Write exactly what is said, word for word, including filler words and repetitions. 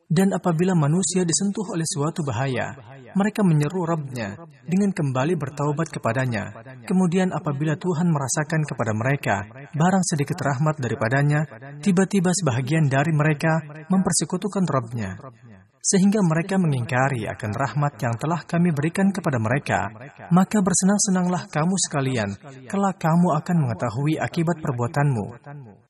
Dan apabila manusia disentuh oleh suatu bahaya, mereka menyeru Rabb-nya dengan kembali bertaubat kepadanya. Kemudian apabila Tuhan merasakan kepada mereka barang sedikit rahmat daripadanya, tiba-tiba sebahagian dari mereka mempersekutukan Rabb-nya, sehingga mereka mengingkari akan rahmat yang telah kami berikan kepada mereka. Maka bersenang-senanglah kamu sekalian, kelak kamu akan mengetahui akibat perbuatanmu.